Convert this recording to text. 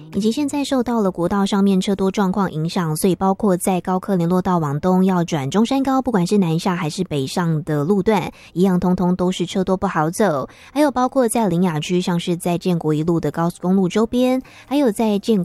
以及现在受到了国道上面车多状况影响，所以包括在高科联络道往东要转中山高，不管是南下还是北上的路段，一样通通都是车多不好走。还有包括在苓雅区，像是在建国一路的高速公路周边，还有在建